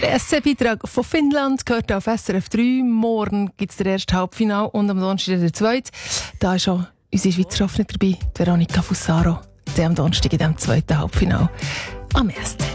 Der SC-Beitrag von Finnland gehört auf SRF 3. Morgen gibt es den ersten Halbfinale und am Donnerstag den zweiten. Da ist auch unsere Schweizer Schaffnerin dabei, Veronika Fussaro. Sie am Donnerstag in dem zweiten Halbfinale am SC.